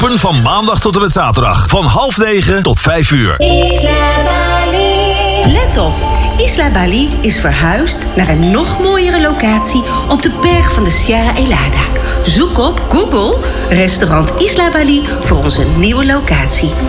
Open van maandag tot en met zaterdag. Van 8:30 tot 5:00. Isla Bali. Let op. Isla Bali is verhuisd naar een nog mooiere locatie op de berg van de Sierra Elada. Zoek op Google restaurant Isla Bali voor onze nieuwe locatie.